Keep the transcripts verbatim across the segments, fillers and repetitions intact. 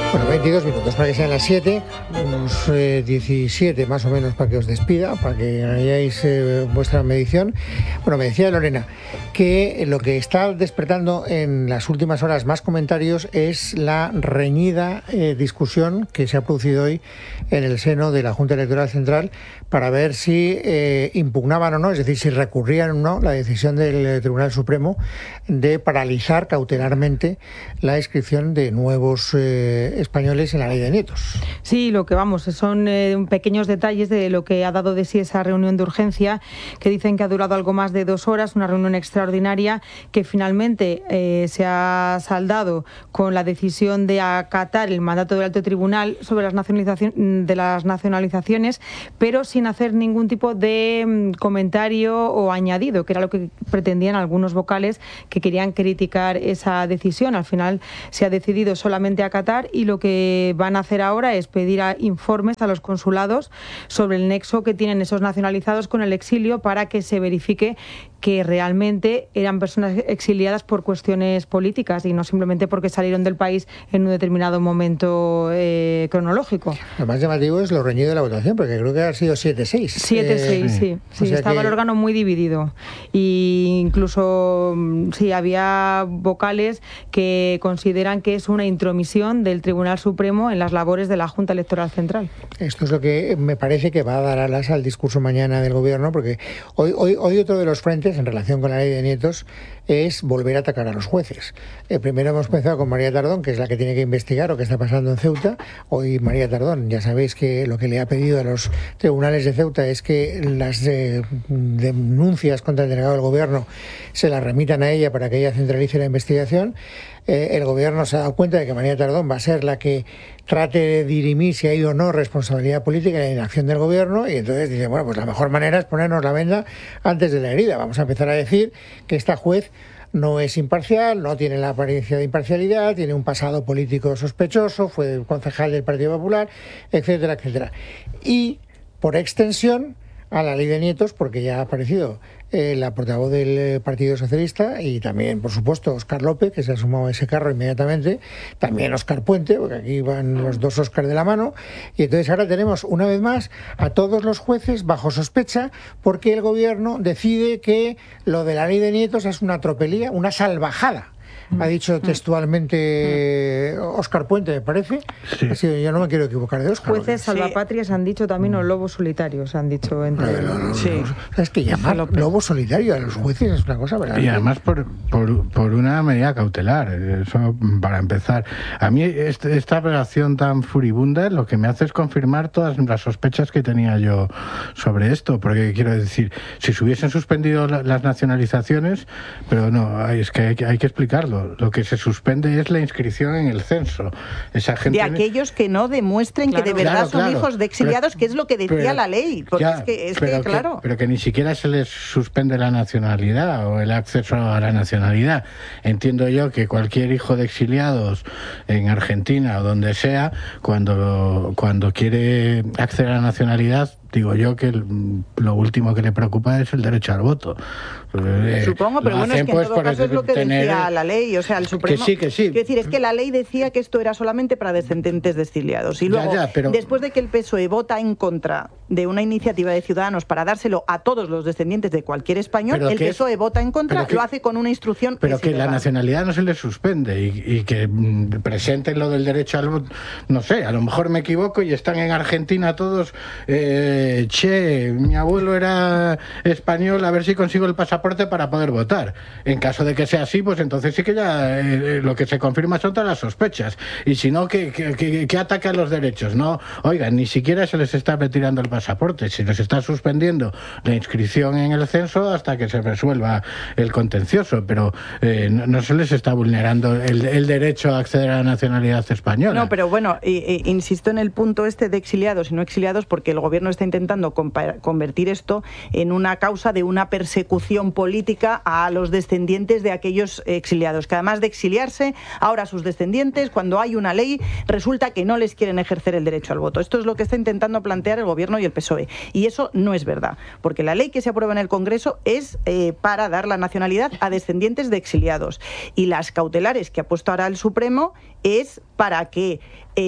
Bueno, veintidós minutos para que sean las siete, unos eh, diecisiete más o menos para que os despida, para que hayáis eh, vuestra medición. Bueno, me decía Lorena que lo que está despertando en las últimas horas más comentarios es la reñida eh, discusión que se ha producido hoy en el seno de la Junta Electoral Central para ver si eh, impugnaban o no, es decir, si recurrían o no la decisión del Tribunal Supremo de paralizar cautelarmente la inscripción de nuevos eh, españoles en la ley de nietos. Sí, lo que vamos, son eh, pequeños detalles de lo que ha dado de sí esa reunión de urgencia, que dicen que ha durado algo más de dos horas, una reunión extraordinaria que finalmente eh, se ha saldado con la decisión de acatar el mandato del alto tribunal sobre las nacionalización, de las nacionalizaciones, pero sin hacer ningún tipo de mm, comentario o añadido, que era lo que pretendían algunos vocales que querían criticar esa decisión. Al final se ha decidido solamente acatar y lo que van a hacer ahora es pedir a informes a los consulados sobre el nexo que tienen esos nacionalizados con el exilio para que se verifique que realmente eran personas exiliadas por cuestiones políticas y no simplemente porque salieron del país en un determinado momento eh, cronológico. Lo más llamativo es lo reñido de la votación, porque creo que ha sido siete seis. siete seis, eh, sí. sí. sí estaba que... el órgano muy dividido. Y incluso sí, había vocales que consideran que es una intromisión del Tribunal Supremo en las labores de la Junta Electoral Central. Esto es lo que me parece que va a dar alas al discurso mañana del Gobierno, porque hoy, hoy, hoy otro de los frentes en relación con la ley de nietos es volver a atacar a los jueces. Eh, primero hemos empezado con María Tardón, que es la que tiene que investigar lo que está pasando en Ceuta. Hoy María Tardón, ya sabéis que lo que le ha pedido a los tribunales de Ceuta es que las eh, denuncias contra el delegado del Gobierno se las remitan a ella para que ella centralice la investigación. Eh, el Gobierno se ha dado cuenta de que María Tardón va a ser la que trate de dirimir si hay o no responsabilidad política en la inacción del Gobierno, y entonces dice, bueno, pues la mejor manera es ponernos la venda antes de la herida. Vamos a empezar a decir que esta juez no es imparcial, no tiene la apariencia de imparcialidad, tiene un pasado político sospechoso, fue concejal del Partido Popular, etcétera, etcétera. Y, por extensión, a la ley de nietos, porque ya ha aparecido eh, la portavoz del eh, Partido Socialista y también, por supuesto, Óscar López, que se ha sumado a ese carro inmediatamente, también Óscar Puente, porque aquí van los dos Óscar de la mano, y entonces ahora tenemos una vez más a todos los jueces bajo sospecha porque el Gobierno decide que lo de la ley de nietos es una tropelía, una salvajada. Ha dicho textualmente Óscar Puente, me parece. Sí. Así, yo no me quiero equivocar de Óscar. Jueces salvapatrias sí. Han dicho también, o lobos solitarios han dicho entre no, no, no, sí. no, es que llamar lobo solitario a los jueces es una cosa verdad. Y además por, por, por una medida cautelar, eso para empezar. A mí este, esta relación tan furibunda lo que me hace es confirmar todas las sospechas que tenía yo sobre esto, porque quiero decir, si se hubiesen suspendido la, las nacionalizaciones, pero no, es que hay, hay que explicarlo. Lo que se suspende es la inscripción en el censo. Esa gente de aquellos que no demuestren claro, que de verdad claro, son claro, hijos de exiliados, pero, que es lo que decía pero, la ley. Porque ya, es que, es que, claro. Que, pero que ni siquiera se les suspende la nacionalidad o el acceso a la nacionalidad. Entiendo yo que cualquier hijo de exiliados en Argentina o donde sea, cuando, cuando quiere acceder a la nacionalidad, digo yo que el, lo último que le preocupa es el derecho al voto. Eh, Supongo, pero bueno, es que en todo caso es lo que tener... decía la ley, o sea, el Supremo... Que sí, que sí. Quiero decir, es que la ley decía que esto era solamente para descendientes de exiliados. Y luego, ya, ya, pero... después de que el P S O E vota en contra de una iniciativa de Ciudadanos para dárselo a todos los descendientes de cualquier español, el P S O E es... vota en contra, que... lo hace con una instrucción... Pero que, que la nacionalidad no se le suspende y, y que mm, presenten lo del derecho al voto, no sé, a lo mejor me equivoco y están en Argentina todos... Eh, che, mi abuelo era español, a ver si consigo el pasaporte para poder votar. En caso de que sea así, pues entonces sí que ya eh, lo que se confirma son todas las sospechas. Y si no, que, que, que, que ataca los derechos. No, oigan, ni siquiera se les está retirando el pasaporte, se les está suspendiendo la inscripción en el censo hasta que se resuelva el contencioso, pero eh, no, no se les está vulnerando el, el derecho a acceder a la nacionalidad española. No, pero bueno, y, y, insisto en el punto este de exiliados y no exiliados, porque el Gobierno está intentando convertir esto en una causa de una persecución política a los descendientes de aquellos exiliados, que además de exiliarse, ahora sus descendientes, cuando hay una ley, resulta que no les quieren ejercer el derecho al voto. Esto es lo que está intentando plantear el Gobierno y el P S O E. Y eso no es verdad, porque la ley que se aprueba en el Congreso es eh, para dar la nacionalidad a descendientes de exiliados. Y las cautelares que ha puesto ahora el Supremo es para que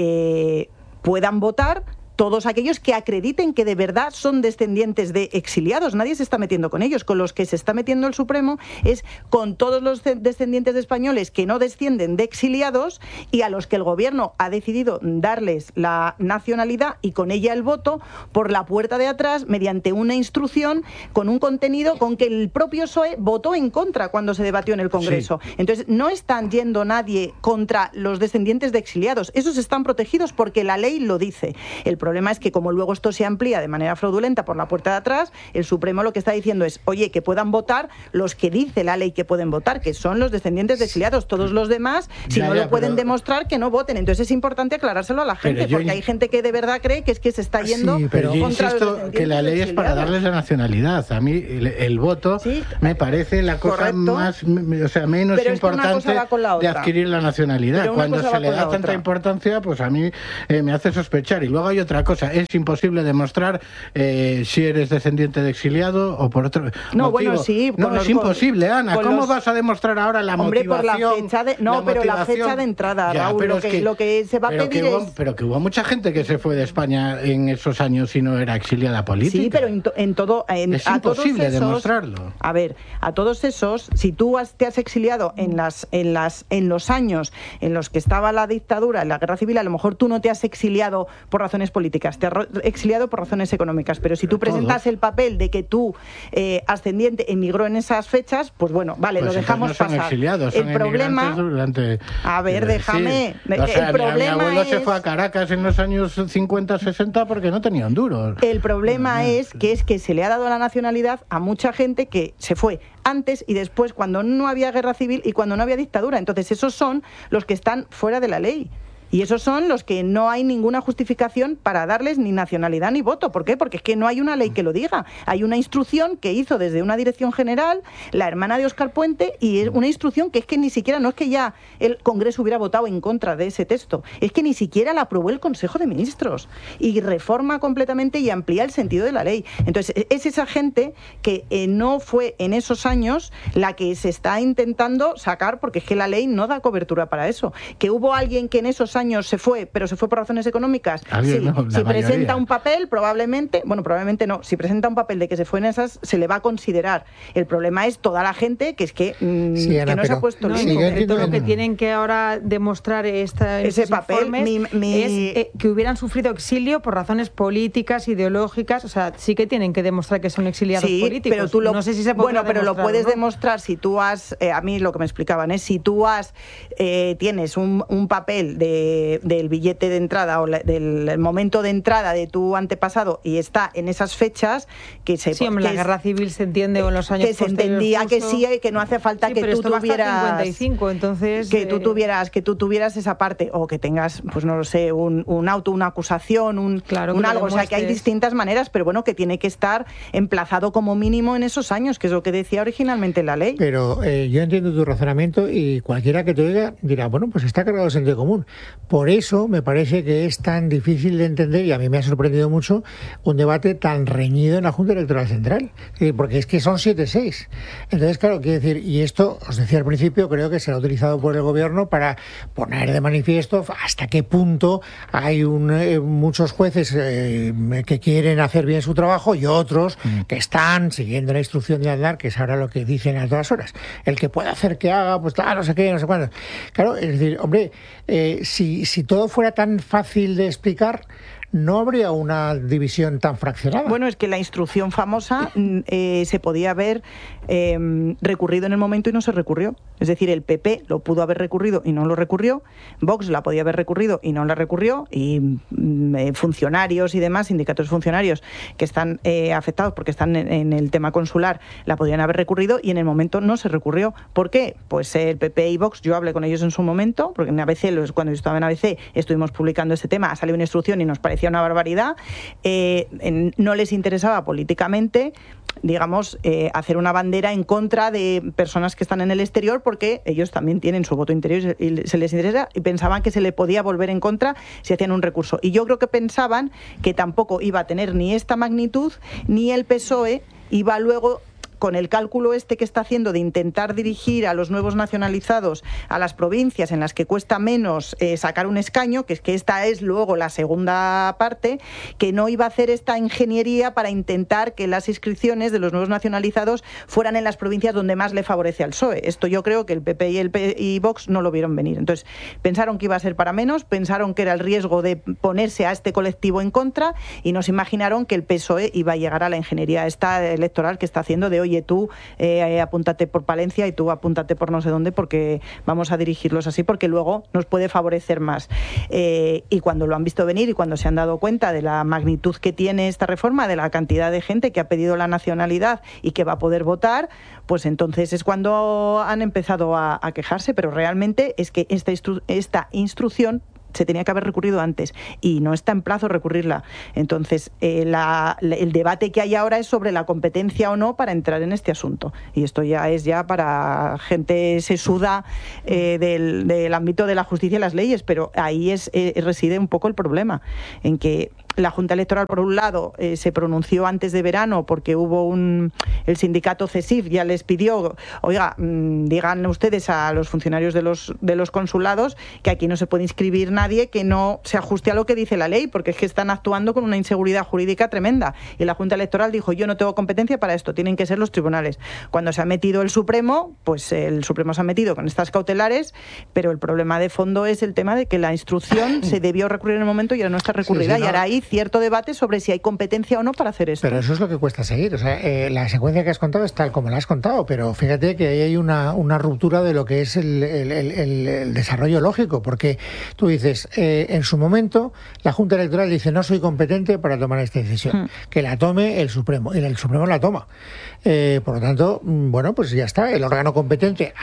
eh, puedan votar todos aquellos que acrediten que de verdad son descendientes de exiliados. Nadie se está metiendo con ellos. Con los que se está metiendo el Supremo es con todos los descendientes de españoles que no descienden de exiliados y a los que el Gobierno ha decidido darles la nacionalidad y con ella el voto por la puerta de atrás mediante una instrucción con un contenido con que el propio P S O E votó en contra cuando se debatió en el Congreso. Sí. Entonces, no están yendo nadie contra los descendientes de exiliados. Esos están protegidos porque la ley lo dice. El El problema es que como luego esto se amplía de manera fraudulenta por la puerta de atrás, el Supremo lo que está diciendo es, oye, que puedan votar los que dice la ley que pueden votar, que son los descendientes de exiliados. Todos los demás, si ya, no ya, lo pueden pero... demostrar, que no voten. Entonces es importante aclarárselo a la gente, porque yo... hay gente que de verdad cree que es que se está yendo sí, pero yo contra insisto los que la ley es para darles la nacionalidad. A mí el, el voto sí, me parece la cosa correcto, más, o sea, menos pero importante de adquirir la nacionalidad. Cuando se le da tanta importancia, pues a mí eh, me hace sospechar. Y luego hay otra cosa, es imposible demostrar eh, si eres descendiente de exiliado o por otro no, motivo. Bueno, sí, no, los, es imposible, Ana. ¿Cómo los... vas a demostrar ahora la Hombre, motivación? Por la fecha de... No, la pero la fecha de entrada, ya, Raúl, pero lo, es que, que, lo que se va a pedir hubo, es... Pero que hubo mucha gente que se fue de España en esos años y no era exiliada política. Sí, pero en, to, en todo... En, es a imposible todos esos, demostrarlo. A ver, a todos esos, si tú has, te has exiliado en, las, en, las, en los años en los que estaba la dictadura, en la guerra civil, a lo mejor tú no te has exiliado por razones políticas, te has exiliado por razones económicas, pero si tú presentas el papel de que tú, eh, ascendiente, emigró en esas fechas, pues bueno, vale, pues lo dejamos no son pasar. Exiliados, el son problema, durante, a ver, déjame, sí. o sea, el problema mi abuelo es, se fue a Caracas en los años cincuenta, sesenta porque no tenía un duro. El problema no, no, es que es que se le ha dado la nacionalidad a mucha gente que se fue antes y después cuando no había guerra civil y cuando no había dictadura. Entonces esos son los que están fuera de la ley. Y esos son los que no hay ninguna justificación para darles ni nacionalidad ni voto. ¿Por qué? Porque es que no hay una ley que lo diga. Hay una instrucción que hizo desde una dirección general la hermana de Óscar Puente y es una instrucción que es que ni siquiera, no es que ya el Congreso hubiera votado en contra de ese texto, es que ni siquiera la aprobó el Consejo de Ministros y reforma completamente y amplía el sentido de la ley. Entonces es esa gente que eh, no fue en esos años la que se está intentando sacar, porque es que la ley no da cobertura para eso. Que hubo alguien que en esos años años se fue, pero se fue por razones económicas. Sí, no, si mayoría. presenta un papel, probablemente, bueno, probablemente no, si presenta un papel de que se fue en esas, se le va a considerar. El problema es toda la gente que es que, mmm, sí, Ana, que no se ha puesto no, en concreto, lo que tienen que ahora demostrar esta, ese papel mi, mi... es eh, que hubieran sufrido exilio por razones políticas, ideológicas, o sea, sí que tienen que demostrar que son exiliados sí, políticos. Pero tú lo, no sé si se puede Bueno, pero lo puedes ¿no? demostrar si tú has, eh, a mí lo que me explicaban es si tú has, eh, tienes un, un papel de del billete de entrada o la, del momento de entrada de tu antepasado y está en esas fechas que se sí, hombre, que la guerra civil se entiende o en los años que se entendía justo, que sí que no hace falta sí, que pero tú esto tuvieras va hasta cincuenta y cinco, entonces que eh... tú tuvieras que tú tuvieras esa parte o que tengas pues no lo sé un, un auto, una acusación, un, claro, un algo, o sea que hay distintas maneras, pero bueno, que tiene que estar emplazado como mínimo en esos años, que es lo que decía originalmente la ley. Pero eh, yo entiendo tu razonamiento y cualquiera que te oiga dirá, bueno, pues está cargado de sentido común. Por eso me parece que es tan difícil de entender, y a mí me ha sorprendido mucho, un debate tan reñido en la Junta Electoral Central, porque es que son siete seis. Entonces, claro, quiero decir, y esto, os decía al principio, creo que será utilizado por el Gobierno para poner de manifiesto hasta qué punto hay un, eh, muchos jueces eh, que quieren hacer bien su trabajo y otros mm. que están siguiendo la instrucción de Aznar, que es ahora lo que dicen a todas horas. El que pueda hacer que haga, pues claro, no sé qué, no sé cuándo. Claro, es decir, hombre, eh, si, si todo fuera tan fácil de explicar, no habría una división tan fraccionada. Bueno, es que la instrucción famosa eh, se podía haber eh, recurrido en el momento y no se recurrió. Es decir, el P P lo pudo haber recurrido y no lo recurrió, Vox la podía haber recurrido y no la recurrió, y eh, funcionarios y demás, sindicatos funcionarios que están eh, afectados porque están en, en el tema consular, la podían haber recurrido y en el momento no se recurrió. ¿Por qué? Pues el P P y Vox, yo hablé con ellos en su momento, porque en A B C, cuando yo estaba en A B C, estuvimos publicando este tema, ha salido una instrucción y nos parece parecía una barbaridad. Eh, en, no les interesaba políticamente, digamos, eh, hacer una bandera en contra de personas que están en el exterior, porque ellos también tienen su voto interior y se les interesa, y pensaban que se le podía volver en contra si hacían un recurso. Y yo creo que pensaban que tampoco iba a tener ni esta magnitud, ni el P S O E iba luego, con el cálculo este que está haciendo de intentar dirigir a los nuevos nacionalizados a las provincias en las que cuesta menos eh, sacar un escaño, que es que esta es luego la segunda parte, que no iba a hacer esta ingeniería para intentar que las inscripciones de los nuevos nacionalizados fueran en las provincias donde más le favorece al P S O E. Esto yo creo que el P P y el P y Vox no lo vieron venir. Entonces, pensaron que iba a ser para menos, pensaron que era el riesgo de ponerse a este colectivo en contra, y no se imaginaron que el P S O E iba a llegar a la ingeniería esta electoral que está haciendo de hoy. Oye, tú eh, apúntate por Palencia y tú apúntate por no sé dónde, porque vamos a dirigirlos así, porque luego nos puede favorecer más. Eh, y cuando lo han visto venir y cuando se han dado cuenta de la magnitud que tiene esta reforma, de la cantidad de gente que ha pedido la nacionalidad y que va a poder votar, pues entonces es cuando han empezado a, a quejarse. Pero realmente es que esta, instru- esta instrucción se tenía que haber recurrido antes y no está en plazo recurrirla. Entonces, eh, la, el debate que hay ahora es sobre la competencia o no para entrar en este asunto. Y esto ya es ya para gente sesuda eh, del, del ámbito de la justicia y las leyes, pero ahí es eh, reside un poco el problema, en que la Junta Electoral, por un lado, eh, se pronunció antes de verano porque hubo un... el sindicato CESIF ya les pidió, oiga, mmm, digan ustedes a los funcionarios de los, de los consulados que aquí no se puede inscribir nadie que no se ajuste a lo que dice la ley, porque es que están actuando con una inseguridad jurídica tremenda. Y la Junta Electoral dijo, yo no tengo competencia para esto, tienen que ser los tribunales. Cuando se ha metido el Supremo, pues el Supremo se ha metido con estas cautelares, pero el problema de fondo es el tema de que la instrucción se debió recurrir en el momento y ahora no está recurrida. Sí, sí, no. Y ahora hay cierto debate sobre si hay competencia o no para hacer esto. Pero eso es lo que cuesta seguir. O sea, eh, la secuencia que has contado es tal como la has contado, pero fíjate que ahí hay una, una ruptura de lo que es el, el, el, el desarrollo lógico, porque tú dices, eh, en su momento, la Junta Electoral dice, no soy competente para tomar esta decisión, hmm. que la tome el Supremo, y el Supremo la toma. Eh, por lo tanto, bueno, pues ya está, el órgano competente,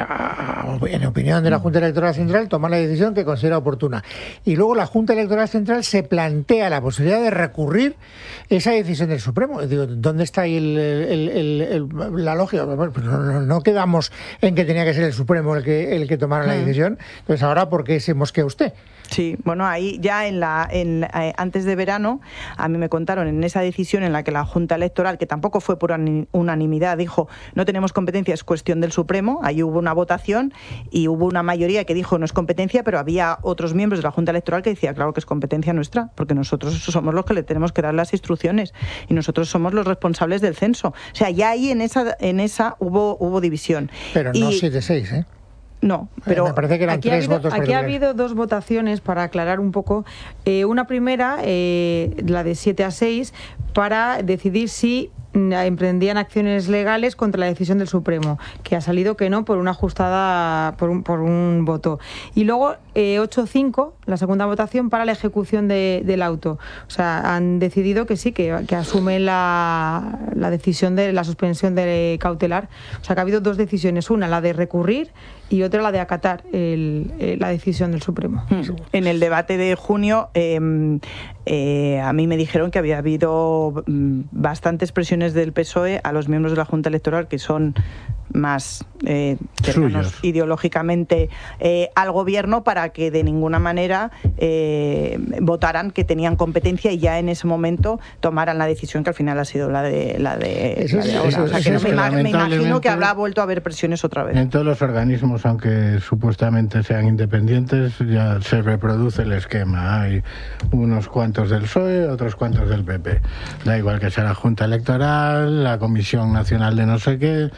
a, a, en opinión de la Junta Electoral Central, toma la decisión que considera oportuna. Y luego la Junta Electoral Central se plantea la posibilidad de recurrir esa decisión del Supremo. Digo, ¿dónde está ahí el, el, el, el, la lógica? Bueno, pues no, no, no quedamos en que tenía que ser el Supremo el que, el que tomara hmm. la decisión. Entonces, ahora, ¿por qué se mosquea usted? Sí, bueno, ahí ya en la, en, eh, antes de verano, a mí me contaron en esa decisión en la que la Junta Electoral, que tampoco fue por unanimidad, dijo, no tenemos competencia, es cuestión del Supremo. Ahí hubo una votación y hubo una mayoría que dijo no es competencia, pero había otros miembros de la Junta Electoral que decían, claro que es competencia nuestra, porque nosotros somos los que le tenemos que dar las instrucciones y nosotros somos los responsables del censo. O sea, ya ahí en esa, en esa hubo, hubo división. Pero no siete seis, ¿eh? No, pero me parece que eran aquí, tres ha habido, votos aquí ha habido dos votaciones para aclarar un poco. Eh, una primera, eh, la de siete a seis, para decidir si emprendían acciones legales contra la decisión del Supremo, que ha salido que no por una ajustada, por un, por un voto. Y luego eh, ocho cinco, la segunda votación, para la ejecución de, del auto. O sea, han decidido que sí, que, que asumen la, la decisión de la suspensión de cautelar. O sea, que ha habido dos decisiones, una la de recurrir y otra la de acatar el, eh, la decisión del Supremo. En el debate de junio, eh, eh, a mí me dijeron que había habido mm, bastantes presiones del P S O E a los miembros de la Junta Electoral que son más eh, cercanos ideológicamente eh, al gobierno, para que de ninguna manera eh, votaran que tenían competencia y ya en ese momento tomaran la decisión que al final ha sido la de la de, eso la de es, ahora. Eso, o sea, eso que es no me, me imagino que habrá vuelto a haber presiones otra vez. En todos los organismos, aunque supuestamente sean independientes, ya se reproduce el esquema. Hay unos cuantos del P S O E, otros cuantos del P P. Da igual que sea la Junta Electoral, la Comisión Nacional de no sé qué.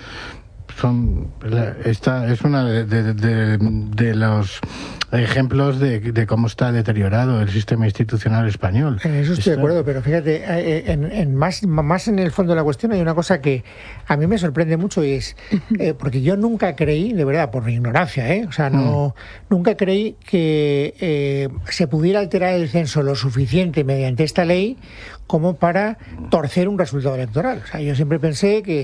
Son, esta es una de, de, de, de los ejemplos de, de cómo está deteriorado el sistema institucional español. En eso estoy Esto... de acuerdo, pero fíjate, en, en más, más en el fondo de la cuestión hay una cosa que a mí me sorprende mucho, y es, eh, porque yo nunca creí, de verdad, por mi ignorancia, ¿eh? o sea, no, mm. nunca creí que eh, se pudiera alterar el censo lo suficiente mediante esta ley como para torcer un resultado electoral. O sea, yo siempre pensé que,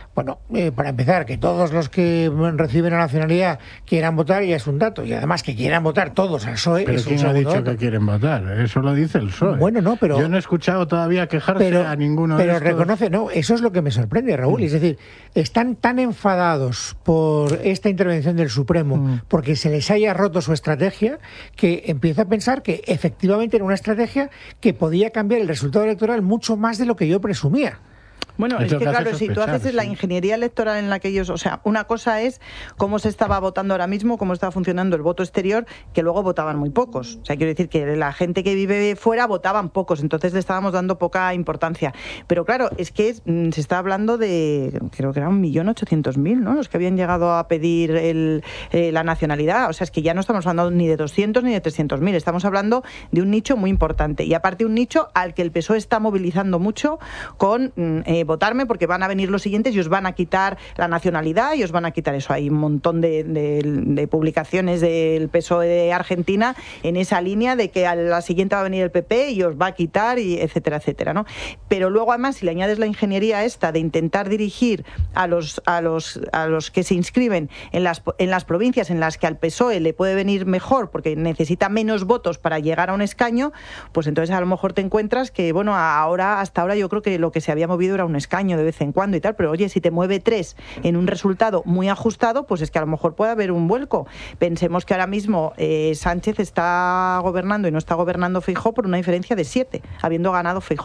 Bueno, eh, para empezar, que todos los que reciben la nacionalidad quieran votar ya es un dato, y además que quieran votar todos al P S O E. Pero es ¿quién un ha dicho dato. que quieren votar? Eso lo dice el P S O E. Bueno, no, pero... Yo no he escuchado todavía quejarse pero, a ninguno pero de estos. Pero reconoce, no, eso es lo que me sorprende, Raúl. Mm. Es decir, están tan enfadados por esta intervención del Supremo, mm. porque se les haya roto su estrategia, que empiezo a pensar que efectivamente era una estrategia que podía cambiar el resultado electoral mucho más de lo que yo presumía. Bueno, es que claro, si tú haces sí. la ingeniería electoral en la que ellos, o sea, una cosa es cómo se estaba votando ahora mismo, cómo estaba funcionando el voto exterior, que luego votaban muy pocos. O sea, quiero decir que la gente que vive fuera votaban pocos, entonces le estábamos dando poca importancia. Pero claro, es que es, se está hablando de, creo que era un millón ochocientos mil, ¿no? Los que habían llegado a pedir el, eh, la nacionalidad. O sea, es que ya no estamos hablando ni de doscientos ni de trescientos mil, estamos hablando de un nicho muy importante. Y aparte un nicho al que el P S O E está movilizando mucho con... Eh, votarme porque van a venir los siguientes y os van a quitar la nacionalidad y os van a quitar eso. Hay un montón de, de, de publicaciones del P S O E de Argentina en esa línea de que a la siguiente va a venir el P P y os va a quitar, y etcétera, etcétera, ¿no? Pero luego además si le añades la ingeniería esta de intentar dirigir a los, a los, a los que se inscriben en las, en las provincias en las que al P S O E le puede venir mejor porque necesita menos votos para llegar a un escaño, pues entonces a lo mejor te encuentras que, bueno, ahora, hasta ahora yo creo que lo que se había movido era un escaño de vez en cuando y tal, pero oye, si te mueve tres en un resultado muy ajustado, pues es que a lo mejor puede haber un vuelco. Pensemos que ahora mismo eh, Sánchez está gobernando y no está gobernando Feijóo por una diferencia de siete, habiendo ganado Feijóo.